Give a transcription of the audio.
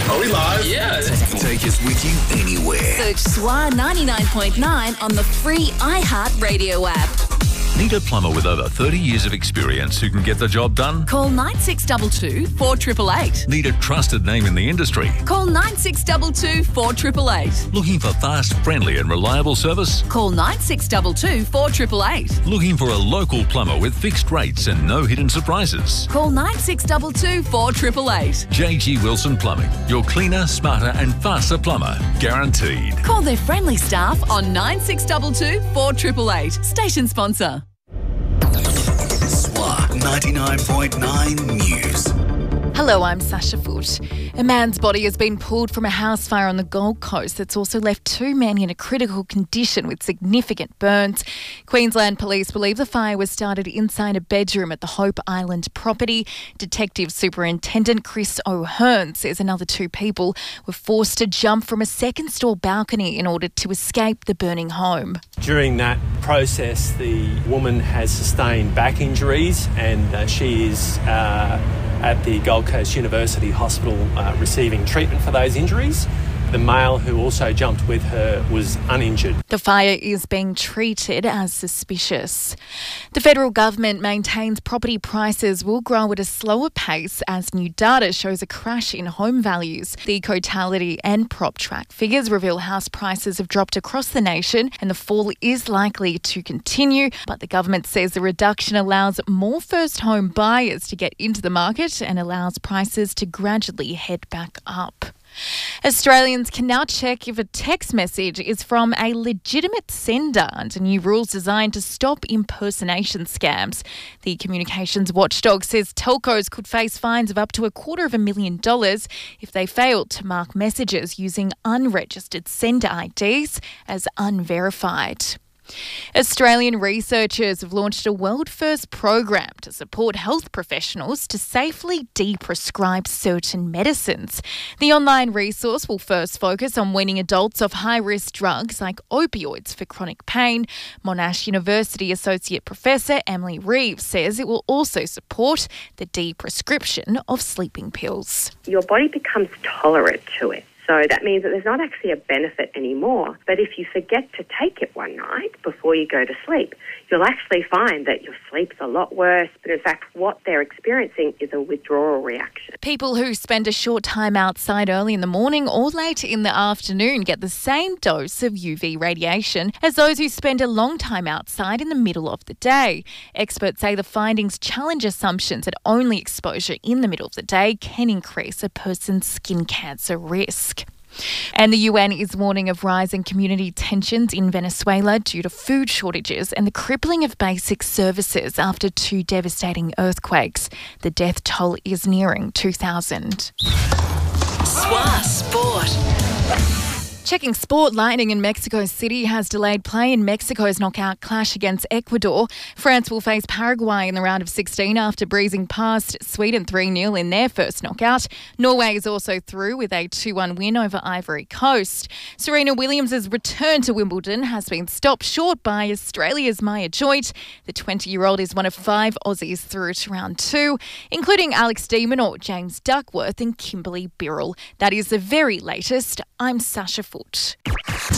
Are we live? Yeah. Take us with you anywhere. Search SWA 99.9 on the free iHeartRadio app. Need a plumber with over 30 years of experience who can get the job done? Call 9622 4888. Need a trusted name in the industry? Call 9622 4888. Looking for fast, friendly and reliable service? Call 9622 4888. Looking for a local plumber with fixed rates and no hidden surprises? Call 9622 4888. JG Wilson Plumbing, your cleaner, smarter and faster plumber. Guaranteed. Call their friendly staff on 9622 4888. Station sponsor. SWA 99.9 News. Hello, I'm Sasha Foote. A man's body has been pulled from a house fire on the Gold Coast that's also left two men in a critical condition with significant burns. Queensland Police believe the fire was started inside a bedroom at the Hope Island property. Detective Superintendent Chris O'Hearn says another two people were forced to jump from a second-store balcony in order to escape the burning home. During that process, the woman has sustained back injuries and she is at the Gold Coast University Hospital receiving treatment for those injuries. The male who also jumped with her was uninjured. The fire is being treated as suspicious. The federal government maintains property prices will grow at a slower pace as new data shows a crash in home values. The Ecotality and PropTrack figures reveal house prices have dropped across the nation and the fall is likely to continue, but the government says the reduction allows more first home buyers to get into the market and allows prices to gradually head back up. Australians can now check if a text message is from a legitimate sender under new rules designed to stop impersonation scams. The communications watchdog says telcos could face fines of up to $250,000 if they fail to mark messages using unregistered sender IDs as unverified. Australian researchers have launched a world-first program to support health professionals to safely de-prescribe certain medicines. The online resource will first focus on weaning adults off high-risk drugs like opioids for chronic pain. Monash University Associate Professor Emily Reeves says it will also support the de-prescription of sleeping pills. Your body becomes tolerant to it. So that means that there's not actually a benefit anymore. But if you forget to take it one night before you go to sleep, you'll actually find that your sleep's a lot worse. But in fact, what they're experiencing is a withdrawal reaction. People who spend a short time outside early in the morning or late in the afternoon get the same dose of UV radiation as those who spend a long time outside in the middle of the day. Experts say the findings challenge assumptions that only exposure in the middle of the day can increase a person's skin cancer risk. And the UN is warning of rising community tensions in Venezuela due to food shortages and the crippling of basic services after two devastating earthquakes. The death toll is nearing 2,000. SWA Sport. Checking sport, lightning in Mexico City has delayed play in Mexico's knockout clash against Ecuador. France will face Paraguay in the round of 16 after breezing past Sweden 3-0 in their first knockout. Norway is also through with a 2-1 win over Ivory Coast. Serena Williams' return to Wimbledon has been stopped short by Australia's Maya Joyt. The 20-year-old is one of 5 Aussies through to round 2, including Alex de Minaur, James Duckworth and Kimberly Birrell. That is the very latest. I'm Sasha Foote.